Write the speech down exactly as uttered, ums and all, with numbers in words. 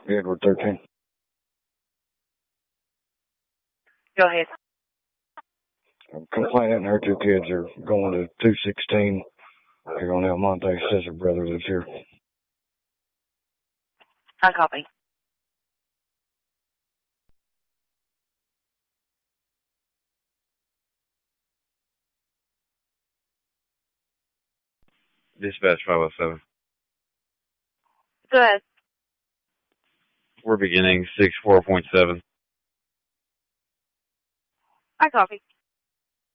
Edward thirteen. Go ahead. Complainant and her two kids are going to two sixteen. They're going to El Monte. Says her brother lives here. I copy. Dispatch five oh seven. Go ahead. We're beginning six four point seven. I copy.